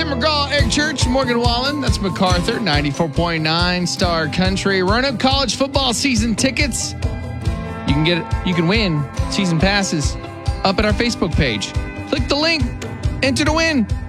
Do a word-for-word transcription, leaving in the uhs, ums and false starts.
Tim McGraw, Eric Church, Morgan Wallen. That's MacArthur, ninety-four point nine Star Country. Roanoke College football season tickets. You can get, you can win season passes up at our Facebook page. Click the link, enter to win.